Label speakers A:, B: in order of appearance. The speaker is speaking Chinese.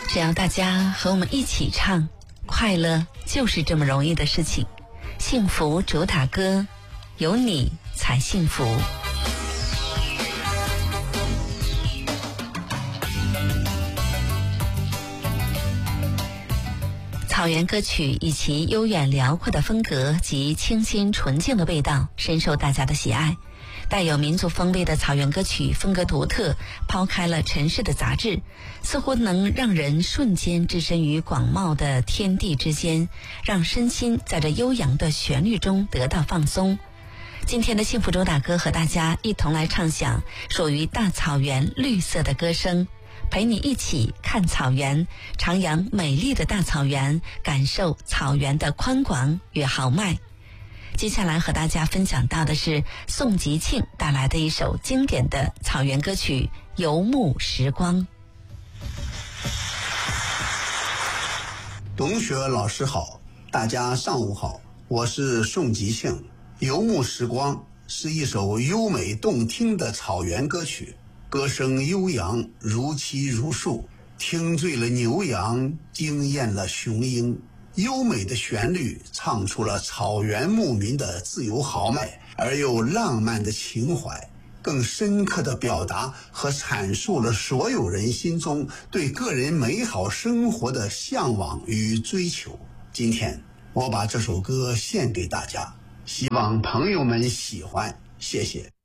A: 只要大家和我们一起唱，快乐就是这么容易的事情。幸福主打歌，有你才幸福。草原歌曲以其悠远辽阔的风格及清新纯净的味道，深受大家的喜爱。带有民族风味的草原歌曲风格独特，抛开了尘世的杂质，似乎能让人瞬间置身于广袤的天地之间，让身心在这悠扬的旋律中得到放松。今天的幸福主打歌和大家一同来唱响属于大草原绿色的歌声，陪你一起看草原，徜徉美丽的大草原，感受草原的宽广与豪迈。接下来和大家分享到的是宋吉庆带来的一首经典的草原歌曲《游牧时光》。
B: 同学老师好，大家上午好，我是宋吉庆。《游牧时光》是一首优美动听的草原歌曲，歌声悠扬，如泣如诉，听醉了牛羊，惊艳了雄鹰。优美的旋律唱出了草原牧民的自由豪迈而又浪漫的情怀，更深刻地表达和阐述了所有人心中对个人美好生活的向往与追求。今天我把这首歌献给大家，希望朋友们喜欢，谢谢。